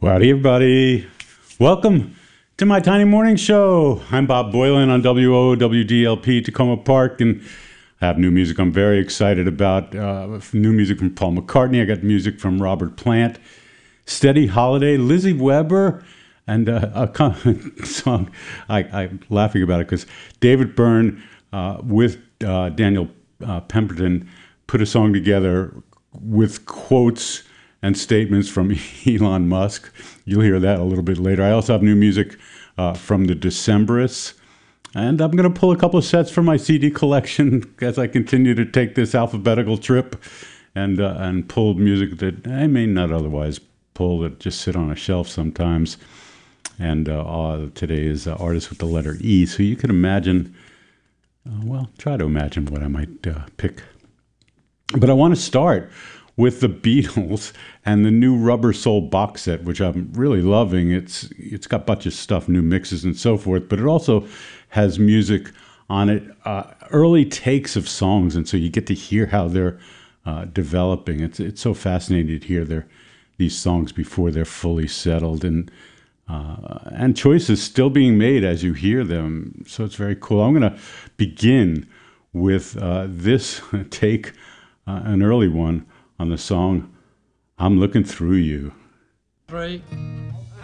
Howdy, everybody. Welcome to my tiny morning show. I'm Bob Boylan on WOWDLP Tacoma Park, and I have new music I'm very excited about. New music from Paul McCartney. I got music from Robert Plant, Steady Holiday, Lizzie Weber, and a song. I'm laughing about it because David Byrne with Daniel Pemberton put a song together with quotes and statements from Elon Musk. You'll hear that a little bit later. I also have new music from the Decemberists. And I'm going to pull a couple of sets from my CD collection as I continue to take this alphabetical trip and pull music that I may not otherwise pull, that just sit on a shelf sometimes. And today is artist with the letter E. So you can imagine, try to imagine what I might pick. But I want to start with the Beatles and the new Rubber Soul box set, which I'm really loving. It's got a bunch of stuff, new mixes and so forth, but it also has music on it, early takes of songs, and so you get to hear how they're developing. It's so fascinating to hear these songs before they're fully settled, and choices still being made as you hear them. So it's very cool. I'm going to begin with this take, an early one, on the song I'm Looking Through You. 3,